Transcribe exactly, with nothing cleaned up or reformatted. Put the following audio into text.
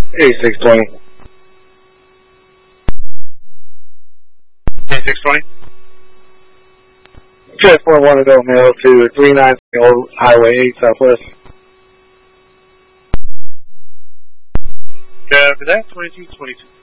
eighty-six twenty. eighty-six twenty. ten four one adult male to three ninety Old Highway eight Southwest. Copy that, twenty-two twenty-two.